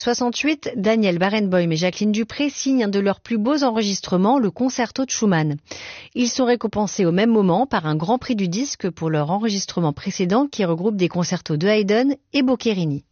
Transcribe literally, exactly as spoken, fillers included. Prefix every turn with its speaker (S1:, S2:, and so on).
S1: soixante-huit, Daniel Barenboim et Jacqueline Dupré signent un de leurs plus beaux enregistrements, le concerto de Schumann. Ils sont récompensés au même moment par un grand prix du disque pour leur enregistrement précédent qui regroupe des concertos de Haydn et Boccherini.